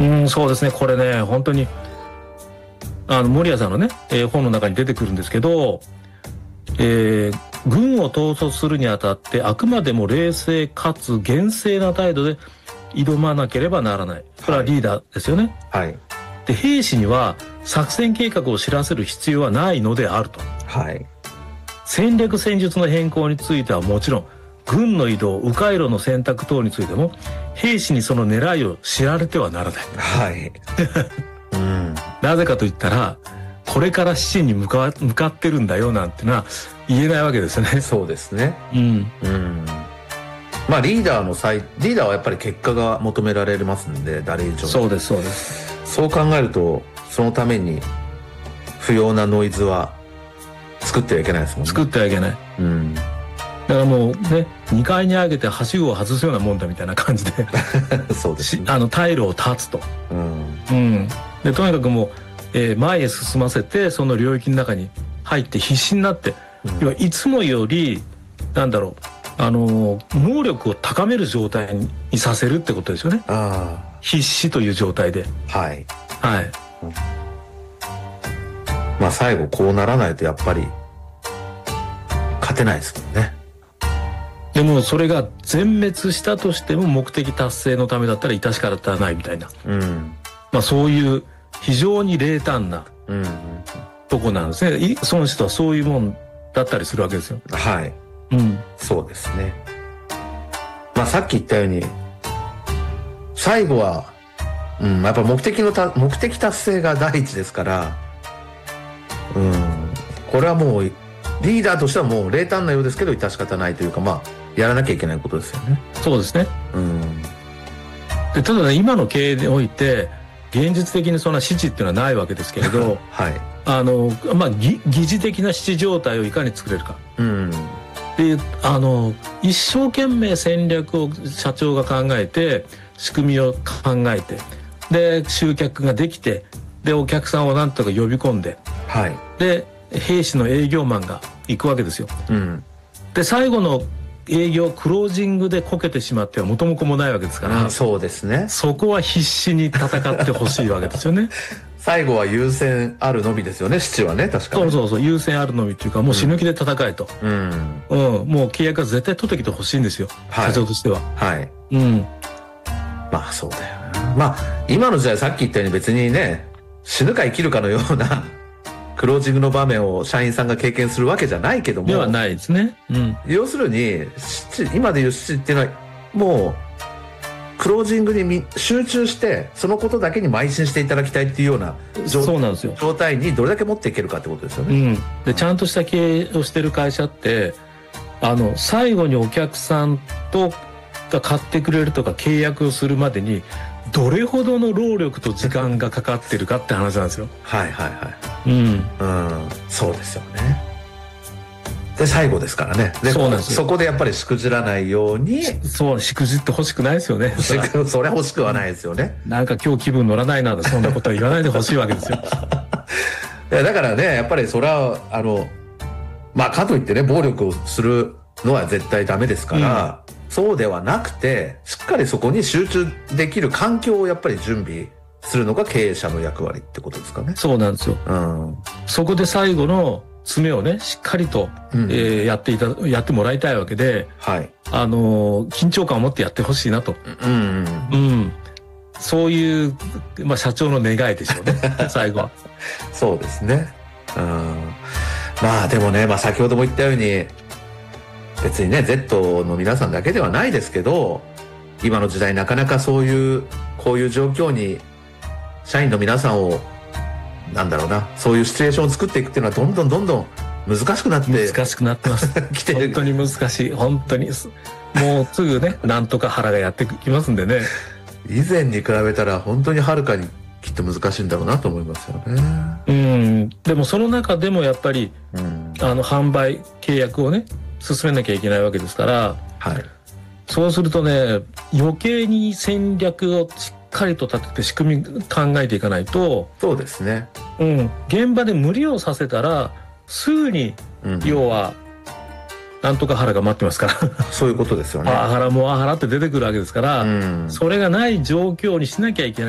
そうですね。これね、本当に森谷さんのね、本の中に出てくるんですけど、軍を統率するにあたってあくまでも冷静かつ厳正な態度で挑まなければならない。これはリーダーですよね。 はい。 で、兵士には作戦計画を知らせる必要はないのであると。 はい。 戦略戦術の変更についてはもちろん、軍の移動、迂回路の選択等についても兵士にその狙いを知られてはならない。 はい。 なぜかと言ったら、これから死地に向かってるんだよなんてのは言えないわけですよね。 そうですね。まあリーダーはやっぱり結果が求められますんで、誰以上。 そうですそうです。 そう考えると、そのために不要なノイズは作ってはいけないですもんね。 作ってはいけない。だからもうね、2階に上げてはしごを外すようなもんだみたいな感じでそうですね。 退路を断つと。で、とにかくもう、前へ進ませて、その領域の中に入って必死になって、要はいつもより能力を高める状態にさせるってことですよね。必死という状態で。 はい。 はい。 まあ最後こうならないとやっぱり勝てないですもんね。 でもそれが全滅したとしても目的達成のためだったら致し方ないみたいな。まあそういう非常に冷淡なとこなんですね。孫子とはそういうもんだったりするわけですよ。 はい。そうですね。まあさっき言ったように、最後は、やっぱ目的達成が第一ですから、これはもうリーダーとしてはもう冷淡なようですけど致し方ないというか、まあやらなきゃいけないことですよね。 そうですね。で、ただね、今の経営において現実的にそんな支持っていうのはないわけですけれど、 はい。 まあ疑似的な支持状態をいかに作れるか。で、一生懸命戦略を社長が考えて、仕組みを考えて、で集客ができて、でお客さんをなんとか呼び込んで、 はい。 で兵士の営業マンが行くわけですよ。で最後の営業クロージングでこけてしまっては元も子もないわけですから、 そうですね。 そこは必死に戦ってほしいわけですよね。 最後は優先あるのみですよね、父はね、確かに。 そう優先あるのみっていうか、もう死ぬ気で戦えと。もう契約は絶対取ってきてほしいんですよ、社長としては。 はい。まあそうだよな。まあ今の時代、さっき言ったように別にね、死ぬか生きるかのようなクロージングの場面を社員さんが経験するわけじゃないけども。 ではないですね。 要するに今でいう父っていうのはもうクロージングに集中してそのことだけに邁進していただきたいっていうようなそうなんですよ。 状態にどれだけ持っていけるかってことですよね。 でちゃんとした経営をしてる会社って最後にお客さんが買ってくれるとか契約をするまでにどれほどの労力と時間がかかってるかって話なんですよ。そうですよね。で最後ですからね。でそうなんですよ。そこでやっぱりしくじらないように。 そう、しくじって欲しくないですよね。 それは欲しくはないですよね。 なんか今日気分乗らないな、そんなことは言わないでほしいわけですよ。 いやだからね、やっぱりそれはまあかといってね、暴力をするのは絶対ダメですから、そうではなくて、しっかりそこに集中できる環境をやっぱり準備するのが経営者の役割ってことですかね。 そうなんですよ。そこで最後の詰めをね、しっかりと、やってもらいたいわけで、緊張感を持ってやってほしいなと。そういう、まあ社長の願いでしょうね、最後は。 そうですね。まあでもね、まあ先ほども言ったように、別にね、Z の皆さんだけではないですけど、今の時代なかなかこういう状況に、社員の皆さんを、そういうシチュエーションを作っていくっていうのはどんどん難しくなって。 難しくなってます。来てる。本当に難しい。本当に。もうすぐね、なんとか腹がやってきますんでね。 以前に比べたら本当にはるかにきっと難しいんだろうなと思いますよね。でもその中でもやっぱり、販売、契約をね、進めなきゃいけないわけですから、そうするとね、余計に戦略をしっかりと立てて仕組み考えていかないと。 そうですね。 現場で無理をさせたら、すぐに、要は、なんとか腹が待ってますから。 そういうことですよね。 パワハラもアハラって出てくるわけですから、それがない状況にしなきゃいけない。